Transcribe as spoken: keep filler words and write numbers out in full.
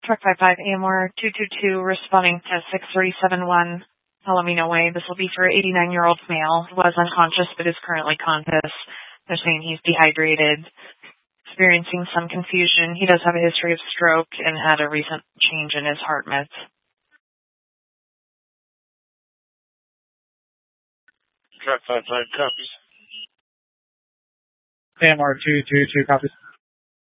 Truck five five A M R two two two responding to six three seven one Palomino Way. This will be for an eighty-nine-year-old male who was unconscious but is currently conscious. They're saying he's dehydrated, experiencing some confusion. He does have a history of stroke and had a recent change in his heart meds. Truck five five copies. A M R two two two copies.